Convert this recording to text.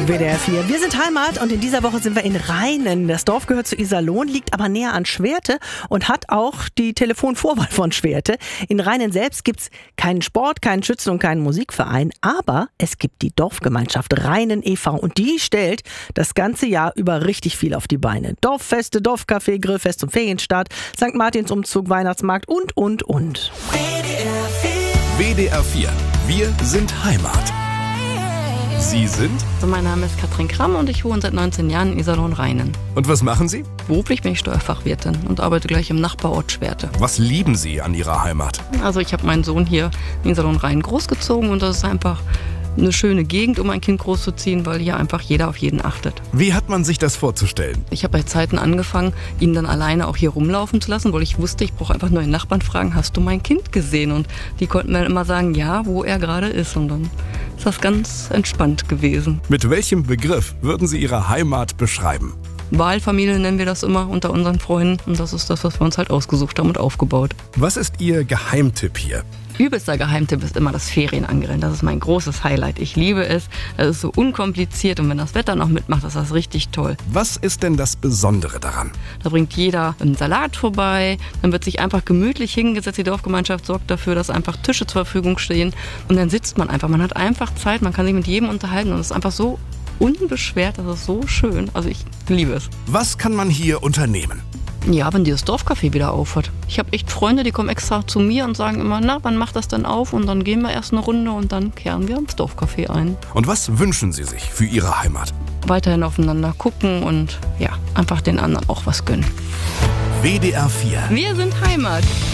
WDR 4. Wir sind Heimat und in dieser Woche sind wir in Rheinen. Das Dorf gehört zu Iserlohn, liegt aber näher an Schwerte und hat auch die Telefonvorwahl von Schwerte. In Rheinen selbst gibt's keinen Sport, keinen Schützen- und keinen Musikverein, aber es gibt die Dorfgemeinschaft Rheinen e.V. und die stellt das ganze Jahr über richtig viel auf die Beine. Dorffeste, Dorfcafé, Grillfest zum Ferienstart, St. Martinsumzug, Weihnachtsmarkt und. WDR 4. Wir sind Heimat. Sie sind? Also mein Name ist Katrin Kramm und ich wohne seit 19 Jahren in Iserlohn-Rheinen. Und was machen Sie? Beruflich bin ich Steuerfachwirtin und arbeite gleich im Nachbarort Schwerte. Was lieben Sie an Ihrer Heimat? Also ich habe meinen Sohn hier in Iserlohn-Rheinen großgezogen und das ist einfach eine schöne Gegend, um ein Kind großzuziehen, weil hier einfach jeder auf jeden achtet. Wie hat man sich das vorzustellen? Ich habe bei Zeiten angefangen, ihn dann alleine auch hier rumlaufen zu lassen, weil ich wusste, ich brauche einfach nur den Nachbarn fragen, hast du mein Kind gesehen? Und die konnten mir dann immer sagen, ja, wo er gerade ist. Und dann ist das ganz entspannt gewesen. Mit welchem Begriff würden Sie Ihre Heimat beschreiben? Wahlfamilie nennen wir das immer unter unseren Freunden. Und das ist das, was wir uns halt ausgesucht haben und aufgebaut. Was ist Ihr Geheimtipp hier? Übelster Geheimtipp ist immer das Ferienangeln. Das ist mein großes Highlight. Ich liebe es. Es ist so unkompliziert und wenn das Wetter noch mitmacht, ist das richtig toll. Was ist denn das Besondere daran? Da bringt jeder einen Salat vorbei. Dann wird sich einfach gemütlich hingesetzt. Die Dorfgemeinschaft sorgt dafür, dass einfach Tische zur Verfügung stehen. Und dann sitzt man einfach. Man hat einfach Zeit. Man kann sich mit jedem unterhalten. Und es ist einfach so unbeschwert. Das ist so schön. Also ich liebe es. Was kann man hier unternehmen? Ja, wenn dieses Dorfcafé wieder auf hat. Ich habe echt Freunde, die kommen extra zu mir und sagen immer, na, wann macht das denn auf? Und dann gehen wir erst eine Runde und dann kehren wir ins Dorfcafé ein. Und was wünschen Sie sich für Ihre Heimat? Weiterhin aufeinander gucken und ja, einfach den anderen auch was gönnen. WDR 4. Wir sind Heimat.